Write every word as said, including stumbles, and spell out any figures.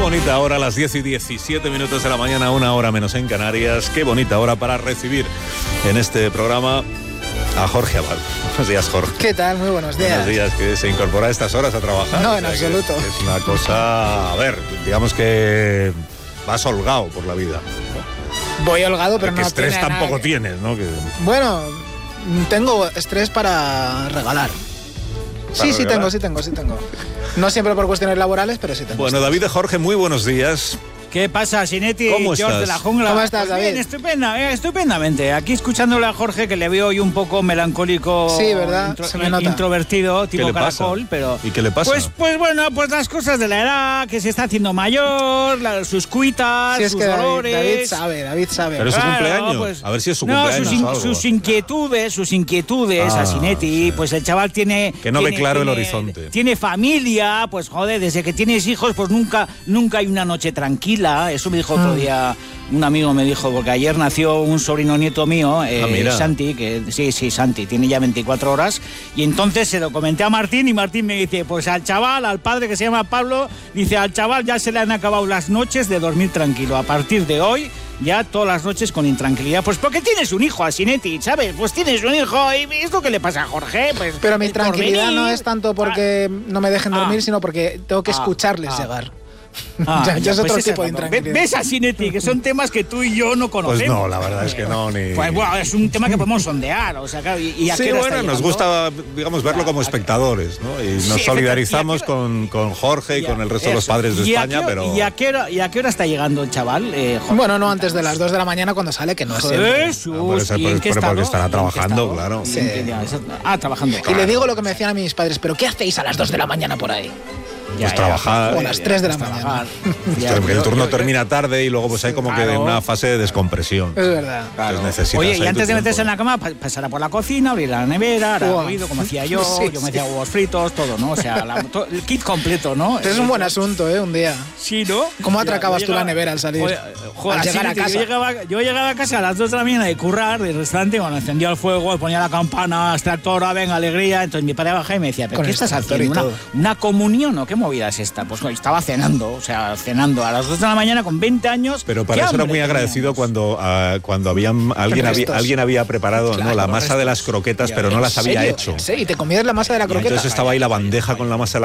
bonita hora, las diez y diecisiete minutos de la mañana, una hora menos en Canarias. Qué bonita hora para recibir en este programa a Jorge Abad. Buenos días, Jorge. ¿Qué tal? Muy buenos días. Buenos días, que se incorpora a estas horas a trabajar. No, o en sea, absoluto. Es una cosa, a ver, digamos que vas holgado por la vida. Voy holgado, pero Porque no estrés tiene tampoco nada que... tienes, ¿no? Que... Bueno, tengo estrés para regalar. ¿Para sí, sí regalar? tengo, sí tengo, sí tengo. No siempre por cuestiones laborales, pero sí tengo. Bueno, estrés. David de Jorge, muy buenos días. ¿Qué pasa, Sinetti? ¿Cómo George estás? de la Jungla. ¿Cómo estás, Pues bien, David? estupenda, eh, estupendamente. Aquí escuchándole a Jorge, que le veo hoy un poco melancólico. Sí, ¿verdad? Se me nota. Introvertido, ¿Qué tipo le pasa? caracol, pero... ¿Y qué le pasa? Pues, pues bueno, pues las cosas de la edad, que se está haciendo mayor, la- sus cuitas, Sí, es sus que David, dolores... David sabe, David sabe. Pero es su Claro, cumpleaños. pues- A ver si es su no, cumpleaños sus, in- o algo. sus inquietudes, sus inquietudes, Ah, a Sinetti, sí. pues el chaval tiene... Que no ve tiene- claro el tiene- horizonte. Tiene familia, pues joder, desde que tienes hijos, pues nunca, nunca hay una noche tranquila. Eso me dijo otro día, un amigo me dijo, porque ayer nació un sobrino nieto mío, eh, Ah, mira. Santi, que sí, sí, Santi, tiene ya veinticuatro horas, y entonces se lo comenté a Martín, y Martín me dice, pues al chaval, al padre que se llama Pablo, dice, al chaval ya se le han acabado las noches de dormir tranquilo. A partir de hoy, ya todas las noches con intranquilidad. Pues porque tienes un hijo, Asinetti, ¿sabes? Pues tienes un hijo, y es lo que le pasa a Jorge. Pues, Pero mi el tranquilidad porvenir. no es tanto porque no me dejen dormir, Ah. sino porque tengo que Ah. escucharles Ah. llegar. Ah, ya, ya es otro pues esa tipo de es la- intranquilidad. ¿Ves, Asinetti, que son temas que tú y yo no Pues conocemos? no, la verdad es que no, ni... Pues bueno, es un tema que podemos sondear, o sea, claro, y, y a Sí, qué hora bueno, está nos llegando? gusta, digamos, verlo como Ah, espectadores, ¿no? Y nos Sí, solidarizamos efectivamente. con, con Jorge y Ya, con el resto de los eso. padres de ¿Y a España, qué- pero... ¿y a, qué hora, ¿Y a qué hora está llegando el chaval? Eh, Jorge? Bueno, no antes de las dos de la mañana cuando sale, que no es siempre. Jesús, Ah, por eso- ¿y por- en qué por- estado? porque estará ¿En qué trabajando, estado? claro. ¿Y en qué- Ah, trabajando. Y le digo lo que me decían a mis padres, ¿pero qué hacéis a las dos de la mañana por ahí? Pues trabajar. O a las tres de la pues mañana. trabajar. Porque Ya, el yo- turno yo- termina tarde y luego pues hay como que Claro. una fase de descompresión. Es verdad. Entonces necesitas Oye, ahí y tu antes de tiempo. meterse en la cama, pa- pasará por la cocina, abrir la nevera, hará Buah. ruido, como hacía yo, Sí, yo me sí. hacía huevos fritos, todo, ¿no? O sea, la- to- el kit completo, ¿no? Es un buen asunto, ¿eh? Un día. Sí, ¿no? ¿Cómo Mira, atracabas yo tú la llegaba- nevera al salir? Joder, joder, Al así llegar a que casa. Yo llegaba, yo llegaba a casa a las dos de la mañana de currar, del restaurante, cuando encendía el fuego, ponía la campana, extractora, venga, alegría. Entonces mi padre bajaba y me decía, ¿pero Con qué estás extractor y haciendo? ¿Una, todo. ¿Una comunión o qué movida es esta? Pues bueno, estaba cenando, o sea, cenando a las dos de la mañana con veinte años. Pero para ¿Qué eso era hambre muy agradecido teníamos? cuando, ah, cuando habían, alguien, había, restos. alguien había preparado, Claro, ¿no? la los masa de las restos. croquetas, Ya, pero no ¿en las había ¿En hecho. serio? ¿Y te comías la masa de la Y croqueta? entonces estaba ahí la bandeja con la masa de